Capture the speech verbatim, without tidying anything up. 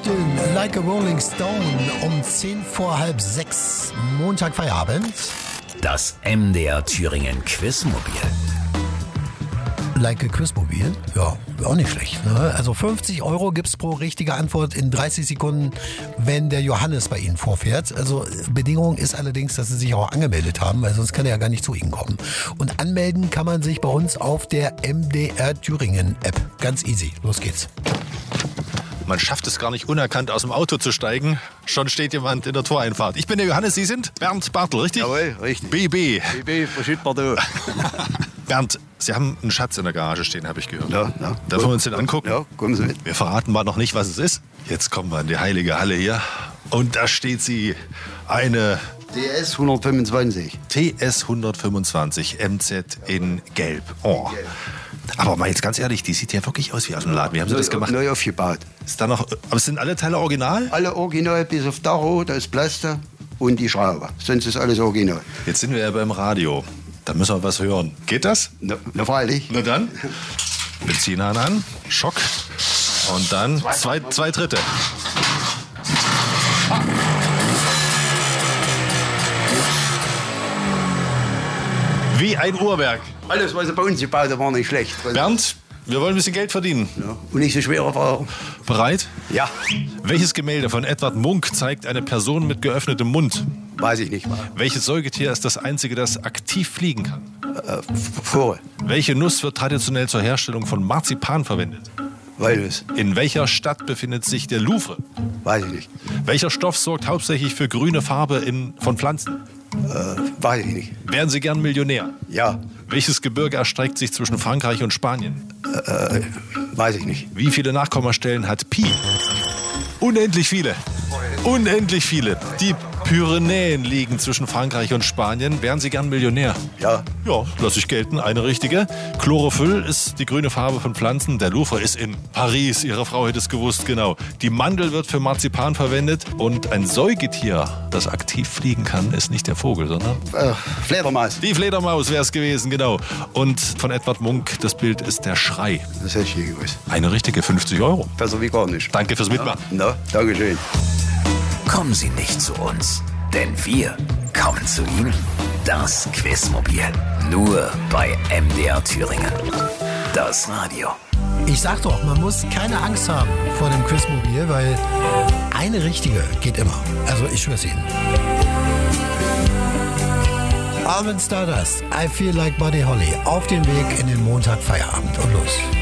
Dylan, Like a Rolling Stone, um zehn vor halb sechs, Montag Feierabend. Das M D R Thüringen Quizmobil. Like a Quizmobil? Ja, auch nicht schlecht. Ne? Also fünfzig Euro gibt's pro richtige Antwort in dreißig Sekunden, wenn der Johannes bei Ihnen vorfährt. Also Bedingung ist allerdings, dass Sie sich auch angemeldet haben, weil sonst kann er ja gar nicht zu Ihnen kommen. Und anmelden kann man sich bei uns auf der M D R Thüringen App. Ganz easy. Los geht's. Man schafft es gar nicht unerkannt aus dem Auto zu steigen. Schon steht jemand in der Toreinfahrt. Ich bin der Johannes, Sie sind Bernd Bartel, richtig? Jawohl, richtig. B B. B B, verschütt Bordeaux. Bernd, Sie haben einen Schatz in der Garage stehen, habe ich gehört. Ja, ja. Dürfen wir uns den angucken? Ja, kommen Sie mit. Wir verraten mal noch nicht, was es ist. Jetzt kommen wir in die heilige Halle hier. Und da steht sie, eine T S hundertfünfundzwanzig. T S hundertfünfundzwanzig M Z in Gelb. Oh. Aber mal jetzt ganz ehrlich, die sieht ja wirklich aus wie aus dem Laden. Wie haben Sie das gemacht? Neu aufgebaut. Ist da noch, aber sind alle Teile original? Alle original, bis auf Tacho, das Plaster und die Schraube. Sonst ist alles original. Jetzt sind wir ja beim Radio. Da müssen wir was hören. Geht das? Na, na freilich. Na dann. Benzinhahn an, Schock und dann zwei, zwei Dritte. Wie ein Uhrwerk. Alles, was sie bei uns gebaut haben, war nicht schlecht. Bernd, wir wollen ein bisschen Geld verdienen. Ja. Und nicht so schwere Fragen. Bereit? Ja. Welches Gemälde von Edvard Munch zeigt eine Person mit geöffnetem Mund? Weiß ich nicht. Welches Säugetier ist das einzige, das aktiv fliegen kann? Äh, Vogel. Welche Nuss wird traditionell zur Herstellung von Marzipan verwendet? Walnuss. In welcher Stadt befindet sich der Louvre? Weiß ich nicht. Welcher Stoff sorgt hauptsächlich für grüne Farbe in, von Pflanzen? Äh, weiß ich nicht. Wären Sie gern Millionär? Ja. Welches Gebirge erstreckt sich zwischen Frankreich und Spanien? Äh, weiß ich nicht. Wie viele Nachkommastellen hat Pi? Unendlich viele. Unendlich viele. Die Pyrenäen liegen zwischen Frankreich und Spanien. Wären Sie gern Millionär? Ja. Ja, lasse ich gelten. Eine richtige. Chlorophyll ist die grüne Farbe von Pflanzen. Der Louvre ist in Paris. Ihre Frau hätte es gewusst, genau. Die Mandel wird für Marzipan verwendet. Und ein Säugetier, das aktiv fliegen kann, ist nicht der Vogel, sondern... Äh, Fledermaus. Die Fledermaus wäre es gewesen, genau. Und von Edvard Munch, das Bild ist der Schrei. Das hätte ich nie gewusst. Eine richtige fünfzig Euro. Besser wie gar nicht. Danke fürs Mitmachen. Na, danke schön. Kommen Sie nicht zu uns, denn wir kommen zu Ihnen. Das Quizmobil. Nur bei M D R Thüringen. Das Radio. Ich sag doch, man muss keine Angst haben vor dem Quizmobil, weil eine richtige geht immer. Also ich schwör's Ihnen. Almond Stardust, I Feel Like Buddy Holly. Auf dem Weg in den Montag Feierabend. Und los.